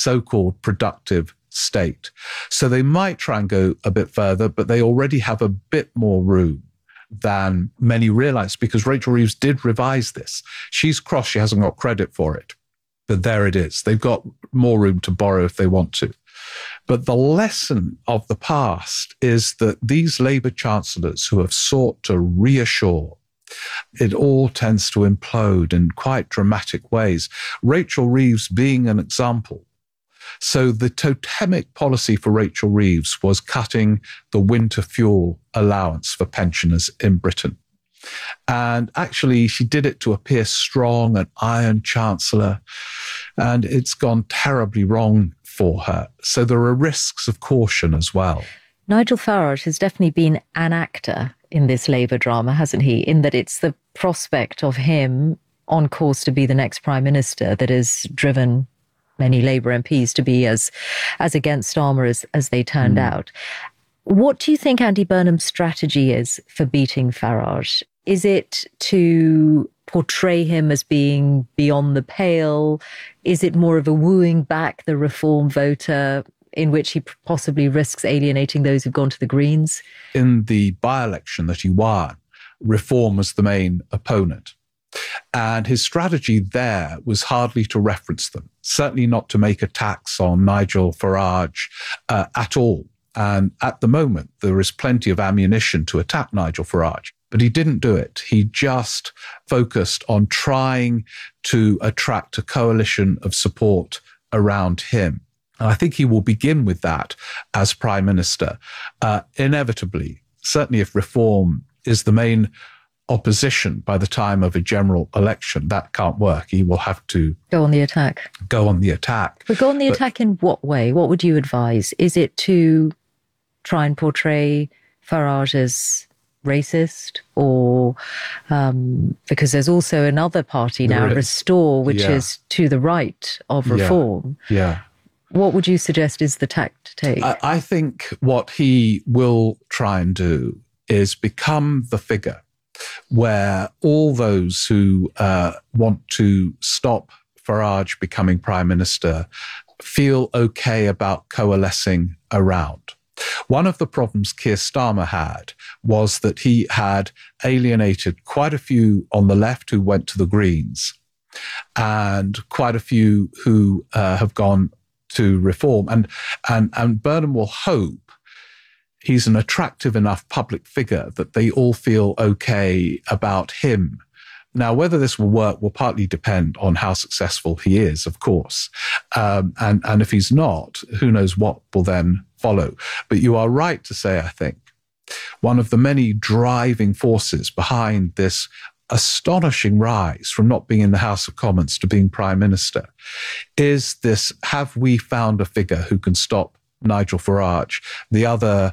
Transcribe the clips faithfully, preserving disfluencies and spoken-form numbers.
so-called productive state. So they might try and go a bit further, but they already have a bit more room than many realize, because Rachel Reeves did revise this. She's cross, she hasn't got credit for it. But there it is. They've got more room to borrow if they want to. But the lesson of the past is that these Labour chancellors who have sought to reassure, it all tends to implode in quite dramatic ways. Rachel Reeves being an example. So the totemic policy for Rachel Reeves was cutting the winter fuel allowance for pensioners in Britain. And actually, she did it to appear strong and iron chancellor, and it's gone terribly wrong for her. So there are risks of caution as well. Nigel Farage has definitely been an actor in this Labour drama, hasn't he? In that it's the prospect of him on course to be the next Prime Minister that has driven many Labour M Ps to be as as against Starmer as, as they turned mm. out. What do you think Andy Burnham's strategy is for beating Farage? Is it to portray him as being beyond the pale? Is it more of a wooing back the Reform voter, in which he possibly risks alienating those who've gone to the Greens? In the by-election that he won, Reform was the main opponent. And his strategy there was hardly to reference them, certainly not to make attacks on Nigel Farage uh, at all. And at the moment, there is plenty of ammunition to attack Nigel Farage. But he didn't do it. He just focused on trying to attract a coalition of support around him. And I think he will begin with that as Prime Minister. Uh, inevitably, certainly if Reform is the main opposition by the time of a general election, that can't work. He will have to go on the attack. Go on the attack. But go on the but, attack in what way? What would you advise? Is it to try and portray Farage as racist, or um, because there's also another party now, Restore, which yeah. is to the right of Reform. Yeah. yeah. What would you suggest is the tack to take? I, I think what he will try and do is become the figure where all those who uh, want to stop Farage becoming Prime Minister feel okay about coalescing around. One of the problems Keir Starmer had was that he had alienated quite a few on the left who went to the Greens, and quite a few who uh, have gone to Reform. And, and, and Burnham will hope he's an attractive enough public figure that they all feel okay about him. Now, whether this will work will partly depend on how successful he is, of course. Um, and, and if he's not, who knows what will then follow. But you are right to say, I think, one of the many driving forces behind this astonishing rise from not being in the House of Commons to being Prime Minister is this: have we found a figure who can stop Nigel Farage, the other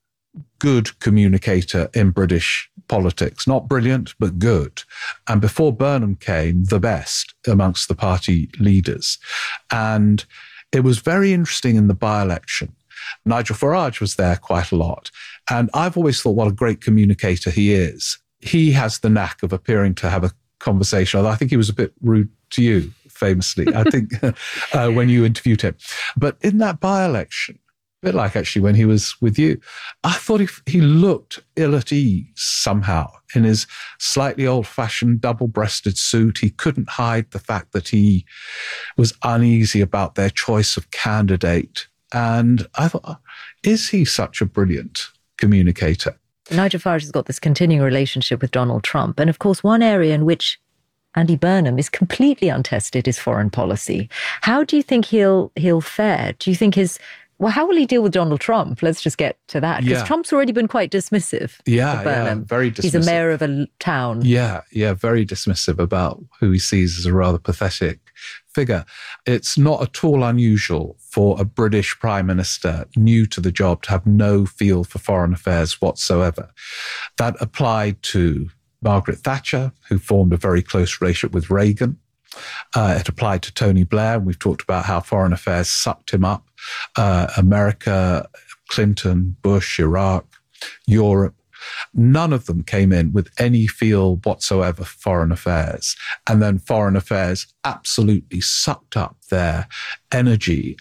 good communicator in British politics? Not brilliant, but good. And before Burnham came, the best amongst the party leaders. And it was very interesting in the by-election. Nigel Farage was there quite a lot. And I've always thought what a great communicator he is. He has the knack of appearing to have a conversation, although I think he was a bit rude to you, famously, I think, uh, when you interviewed him. But in that by-election, a bit like actually when he was with you, I thought he, he looked ill at ease somehow in his slightly old-fashioned double-breasted suit. He couldn't hide the fact that he was uneasy about their choice of candidate. And I thought, is he such a brilliant communicator? Nigel Farage has got this continuing relationship with Donald Trump. And of course, one area in which Andy Burnham is completely untested is foreign policy. How do you think he'll he'll fare? Do you think his... Well, how will he deal with Donald Trump? Let's just get to that. Because yeah. Trump's already been quite dismissive yeah, of Burnham. Yeah, very dismissive. He's a mayor of a town. Yeah, yeah, very dismissive about who he sees as a rather pathetic figure. It's not at all unusual for a British Prime Minister new to the job to have no feel for foreign affairs whatsoever. That applied to Margaret Thatcher, who formed a very close relationship with Reagan. Uh, it applied to Tony Blair. We've talked about how foreign affairs sucked him up. Uh, America, Clinton, Bush, Iraq, Europe. None of them came in with any feel whatsoever for foreign affairs. And then foreign affairs absolutely sucked up their energy